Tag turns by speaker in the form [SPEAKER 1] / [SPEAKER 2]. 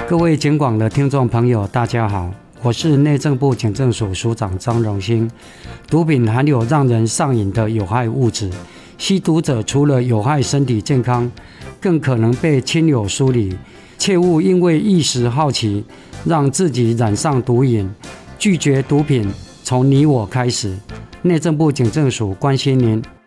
[SPEAKER 1] 各位警广的听众朋友大家好，我是内政部警政署署长张荣兴。毒品含有让人上瘾的有害物质，吸毒者除了有害身体健康，更可能被亲友疏离，切勿因为一时好奇让自己染上毒瘾。拒绝毒品从你我开始，内政部警政署关心您。